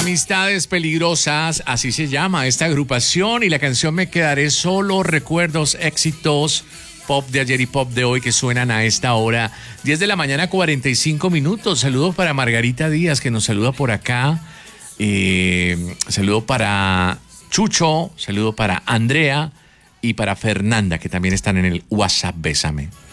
Amistades Peligrosas, así se llama esta agrupación, y la canción Me Quedaré Solo, recuerdos, éxitos, pop de ayer y pop de hoy que suenan a esta hora. 10 de la mañana, 45 minutos. Saludos para Margarita Díaz, que nos saluda por acá. Saludo para Chucho, saludo para Andrea y para Fernanda, que también están en el WhatsApp Bésame.